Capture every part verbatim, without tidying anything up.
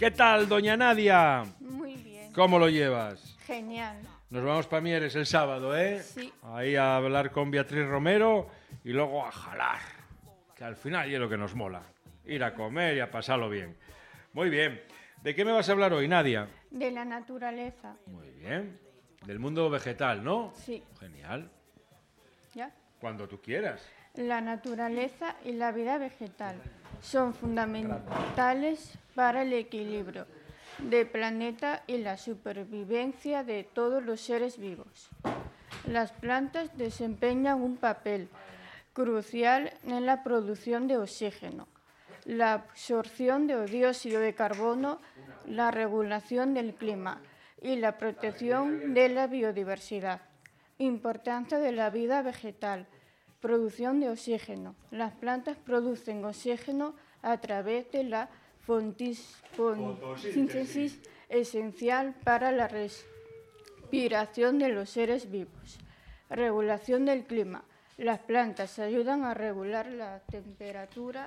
¿Qué tal, doña Nadia? Muy bien. ¿Cómo lo llevas? Genial. Nos vamos para Mieres el sábado, ¿eh? Sí. Ahí a hablar con Beatriz Romero y luego a jalar, que al final es lo que nos mola. Ir a comer y a pasarlo bien. Muy bien. ¿De qué me vas a hablar hoy, Nadia? De la naturaleza. Muy bien. Del mundo vegetal, ¿no? Sí. Genial. ¿Ya? Cuando tú quieras. La naturaleza y la vida vegetal son fundamentales para el equilibrio del planeta y la supervivencia de todos los seres vivos. Las plantas desempeñan un papel crucial en la producción de oxígeno, la absorción de dióxido de carbono, la regulación del clima y la protección de la biodiversidad. Importancia de la vida vegetal. Producción de oxígeno. Las plantas producen oxígeno a través de la fotosíntesis esencial para la respiración de los seres vivos. Regulación del clima. Las plantas ayudan a regular la temperatura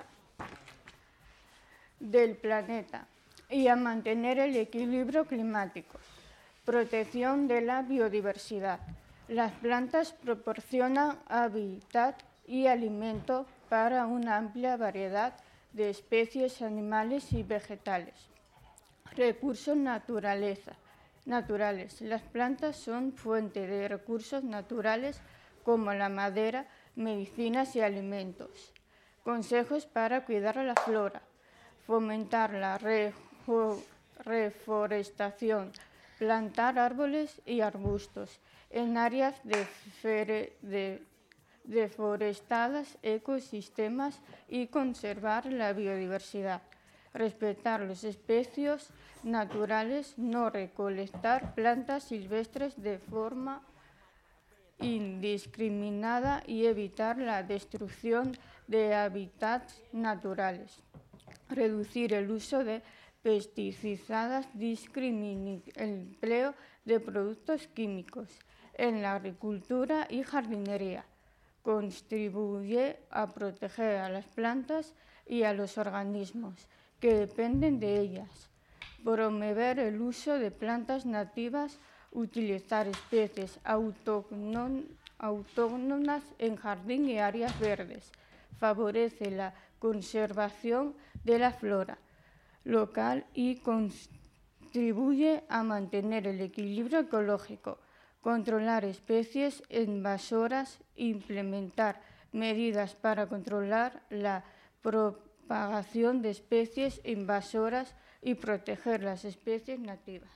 del planeta y a mantener el equilibrio climático. Protección de la biodiversidad. Las plantas proporcionan hábitat y alimento para una amplia variedad de especies animales y vegetales. Recursos naturaleza, naturales. Las plantas son fuente de recursos naturales como la madera, medicinas y alimentos. Consejos para cuidar la flora. Fomentar la reforestación. Plantar árboles y arbustos en áreas de, de, deforestadas, ecosistemas y conservar la biodiversidad. Respetar las especies naturales, no recolectar plantas silvestres de forma indiscriminada y evitar la destrucción de hábitats naturales. Reducir el uso de pesticidas, discriminar el empleo de productos químicos en la agricultura y jardinería. Contribuye a proteger a las plantas y a los organismos que dependen de ellas. Promover el uso de plantas nativas, utilizar especies autóctonas en jardín y áreas verdes. Favorece la conservación de la flora local y contribuye a mantener el equilibrio ecológico, controlar especies invasoras, implementar medidas para controlar la propagación de especies invasoras y proteger las especies nativas.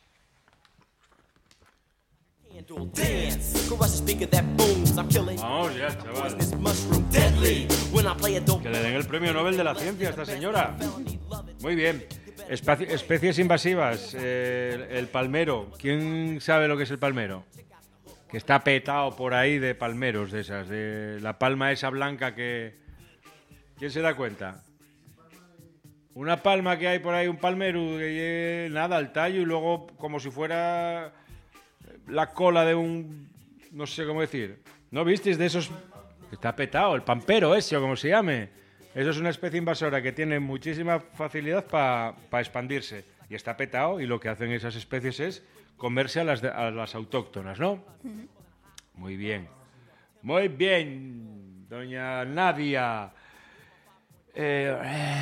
Vamos ya, chaval. Que le den el premio Nobel de la Ciencia a esta señora. Muy bien. Espaci- especies invasivas. Eh, el palmero. ¿Quién sabe lo que es el palmero? Que está petado por ahí de palmeros de esas. De la palma esa blanca que... ¿Quién se da cuenta? Una palma que hay por ahí, un palmero, que nada, el tallo y luego como si fuera la cola de un... no sé cómo decir. ¿No visteis de esos? Está petado, el pampero ese o como se llame. Eso es una especie invasora que tiene muchísima facilidad para pa expandirse. Y está petado y lo que hacen esas especies es comerse a las, de, a las autóctonas, ¿no? Uh-huh. Muy bien. Muy bien, doña Nadia. Eh...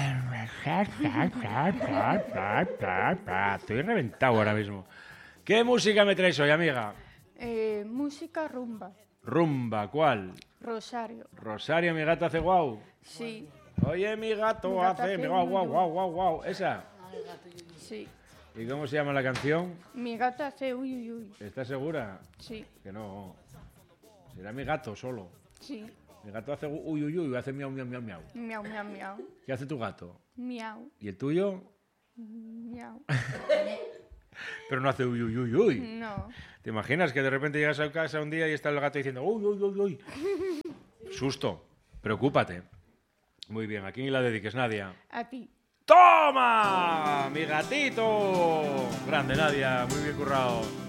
Estoy reventado ahora mismo. ¿Qué música me traes hoy, amiga? Eh, música rumba. ¿Rumba? ¿Cuál? Rosario. ¿Rosario, mi gato hace guau? Sí. Oye, mi gato, mi gato hace, hace guau, guau, guau, guau, guau. ¿Esa? Sí. ¿Y cómo se llama la canción? Mi gato hace uy, uy, uy. ¿Estás segura? Sí. Que no. Será mi gato solo. Sí. Mi gato hace uy, uy, uy, hace miau, miau, miau, miau. Miau, miau, miau. ¿Qué hace tu gato? Miau. ¿Y el tuyo? Miau. Pero no hace uy, uy, uy, uy. No. ¿Te imaginas que de repente llegas a casa un día y está el gato diciendo uy, uy, uy, uy? Susto. Preocúpate. Muy bien. ¿A quién la dediques, Nadia? A ti. ¡Toma! ¡Mi gatito! Grande, Nadia. Muy bien currado.